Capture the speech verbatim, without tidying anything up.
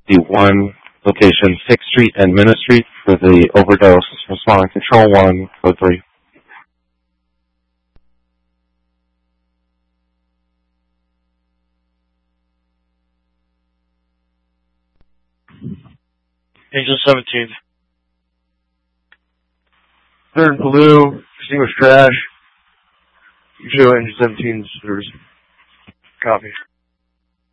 the one location, sixth Street and Minna Street, for the overdose. Responding Control one, code three. Angel seventeen. Third blue, extinguish trash. Usually Angel seventeen's service. Copy.